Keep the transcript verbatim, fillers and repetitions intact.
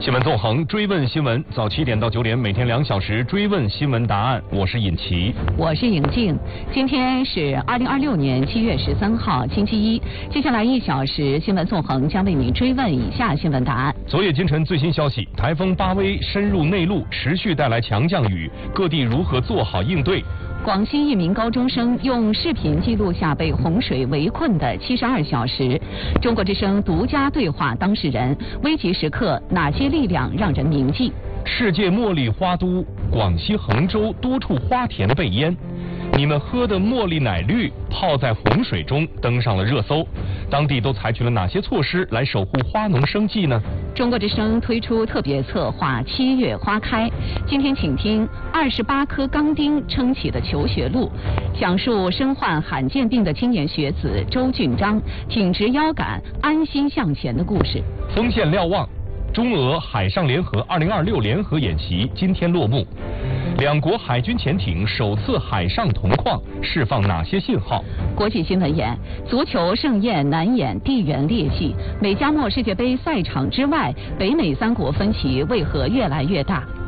新闻纵横，追问新闻，早七点到九点，每天两小时追问新闻答案。我是尹奇， 我是尹静。今天是二零二六年七月十三号，星期一。接下来一小时，新闻纵横将为您追问以下新闻答案。 昨夜今晨最新消息，台风巴威深入内陆，持续带来强降雨，各地如何做好应对？ 广西一名高中生用视频记录下被洪水围困的七十二小时。中国之声独家对话当事人，危急时刻哪些力量让人铭记？ 世界茉莉花都广西衡州多处花田被淹，你们喝的茉莉奶绿泡在洪水中登上了热搜，当地都采取了哪些措施来守护花农生计呢？ 中国之声推出特别策划《七月花开》，今天请听二十八颗钢钉撑起的求学路，讲述身患罕见病的青年学子周俊章挺直腰杆安心向前的故事。 锋线瞭望，中俄海上联合二零二六联合演习今天落幕，两国海军潜艇首次海上同框，释放哪些信号？ 国际新闻眼，足球盛宴难掩地缘裂隙，美加墨世界杯赛场之外，北美三国分歧为何越来越大？